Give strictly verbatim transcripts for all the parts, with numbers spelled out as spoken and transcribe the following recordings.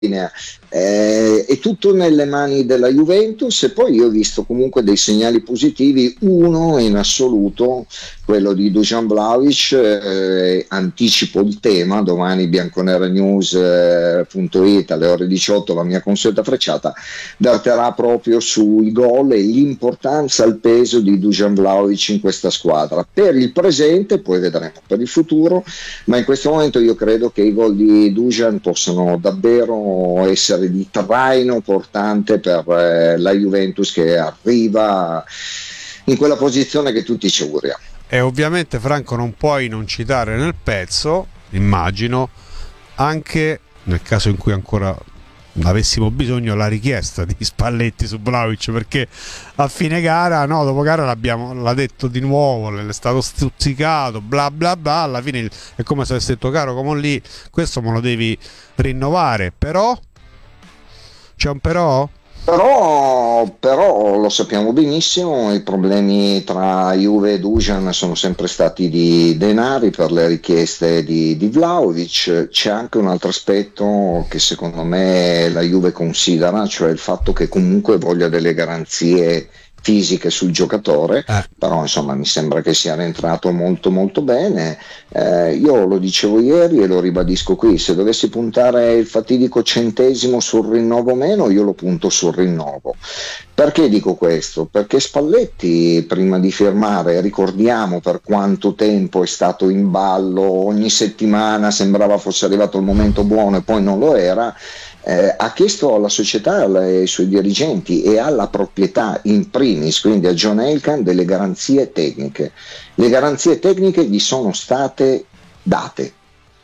Eh, è tutto nelle mani della Juventus, e poi io ho visto comunque dei segnali positivi. Uno in assoluto, quello di Dusan Vlahovic, eh, anticipo il tema, domani bianconeranews punto it alle ore diciotto la mia consueta frecciata verterà proprio sui gol e l'importanza, il peso di Dusan Vlahovic in questa squadra per il presente, poi vedremo per il futuro, ma in questo momento io credo che i gol di Dusan possano davvero essere di traino portante per eh, la Juventus, che arriva in quella posizione che tutti ci auguriamo. E ovviamente, Franco, non puoi non citare nel pezzo, immagino, anche nel caso in cui ancora avessimo bisogno, la richiesta di Spalletti su Vlahovic, perché a fine gara, no, dopo gara l'abbiamo, l'ha detto di nuovo, è stato stuzzicato, bla bla bla, alla fine è come se avesse detto: caro come lì, questo me lo devi rinnovare. Però c'è un però? Però, però lo sappiamo benissimo, i problemi tra Juve e Dusan sono sempre stati di denari per le richieste di, di Vlahovic. C'è anche un altro aspetto che secondo me la Juve considera, cioè il fatto che comunque voglia delle garanzie fisiche sul giocatore, eh. Però insomma mi sembra che sia rientrato molto molto bene. Eh, io lo dicevo ieri e lo ribadisco qui: se dovessi puntare il fatidico centesimo sul rinnovo o meno, io lo punto sul rinnovo. Perché dico questo? Perché Spalletti, prima di firmare, ricordiamo per quanto tempo è stato in ballo, ogni settimana sembrava fosse arrivato il momento buono e poi non lo era. Eh, ha chiesto alla società, ai suoi dirigenti e alla proprietà in primis, quindi a John Elkann, delle garanzie tecniche. Le garanzie tecniche gli sono state date,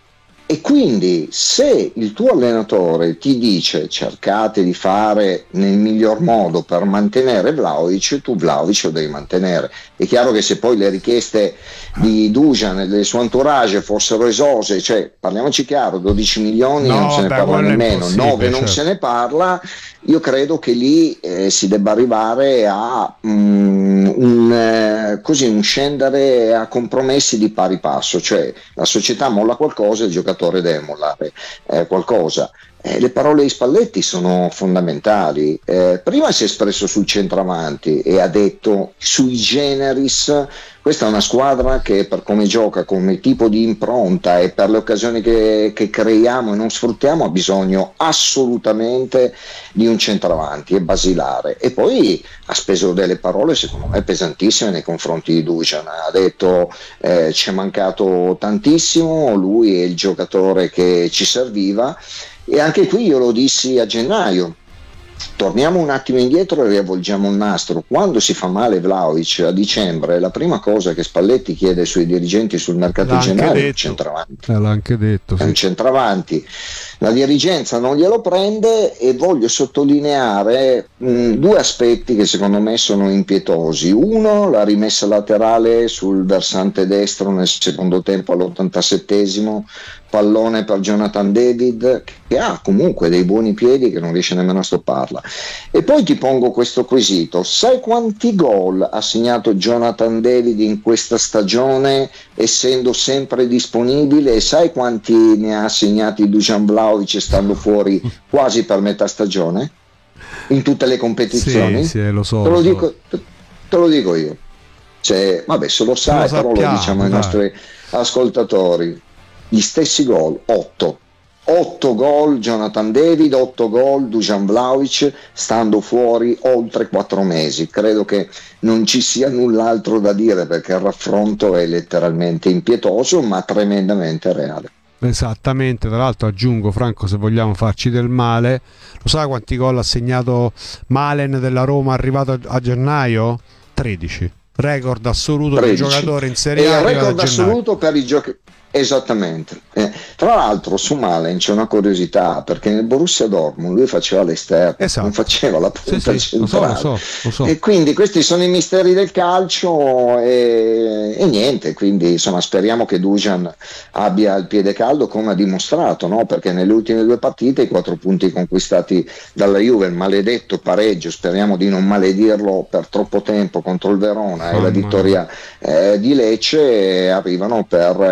e quindi se il tuo allenatore ti dice cercate di fare nel miglior modo per mantenere Vlahovic, tu Vlahovic lo devi mantenere. È chiaro che se poi le richieste di Dusan e del suo entourage fossero esose, cioè parliamoci chiaro, dodici milioni no, non se ne beh, parla nemmeno, nove certo. non se ne parla, io credo che lì eh, si debba arrivare a um, un, eh, così, un scendere a compromessi di pari passo, cioè la società molla qualcosa, il giocatore deve mollare eh, qualcosa. Eh, le parole di Spalletti sono fondamentali. Eh, prima si è espresso sul centravanti e ha detto sui generis: questa è una squadra che per come gioca, come tipo di impronta e per le occasioni che, che creiamo e non sfruttiamo, ha bisogno assolutamente di un centravanti, è basilare. E poi ha speso delle parole secondo me pesantissime nei confronti di Dusan. Ha detto eh, ci è mancato tantissimo, lui è il giocatore che ci serviva. E anche qui io lo dissi a gennaio: torniamo un attimo indietro e riavvolgiamo il nastro. Quando si fa male Vlahovic a dicembre, la prima cosa che Spalletti chiede ai suoi dirigenti sul mercato l'ha di gennaio è un centravanti. Eh, l'ha anche detto, sì. È un centravanti. La dirigenza non glielo prende, e voglio sottolineare mh, due aspetti che secondo me sono impietosi. Uno, la rimessa laterale sul versante destro nel secondo tempo all'ottantasettesimo, pallone per Jonathan David, che ha comunque dei buoni piedi, che non riesce nemmeno a stopparla. E poi ti pongo questo quesito: sai quanti gol ha segnato Jonathan David in questa stagione, essendo sempre disponibile, e sai quanti ne ha segnati Dusan Vlahovic stando fuori quasi per metà stagione in tutte le competizioni? Sì, sì, lo so, te, lo lo dico, te, te lo dico io, cioè, vabbè, se lo sai, lo sappiamo, però lo diciamo ai nostri ascoltatori: gli stessi gol, otto otto gol Jonathan David, otto gol Dusan Vlahovic, stando fuori oltre quattro mesi. Credo che non ci sia null'altro da dire, perché il raffronto è letteralmente impietoso ma tremendamente reale. Esattamente. Tra l'altro aggiungo, Franco, se vogliamo farci del male, lo sai quanti gol ha segnato Malen della Roma arrivato a gennaio? tredici, record assoluto di giocatore in Serie A. E il record assoluto per i giochi. Esattamente. Eh, tra l'altro su Malen c'è una curiosità, perché nel Borussia Dortmund lui faceva l'esterno, esatto, non faceva la punta sì, sì, centrale. Lo so, lo so, lo so. E quindi questi sono i misteri del calcio, e, e niente, quindi insomma speriamo che Dusan abbia il piede caldo, come ha dimostrato, no? Perché nelle ultime due partite i quattro punti conquistati dalla Juve, il maledetto pareggio, speriamo di non maledirlo per troppo tempo, contro il Verona, oh, e la vittoria eh, di Lecce, arrivano per le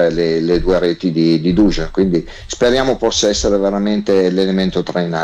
le due reti di, di Dusan, quindi speriamo possa essere veramente l'elemento trainante.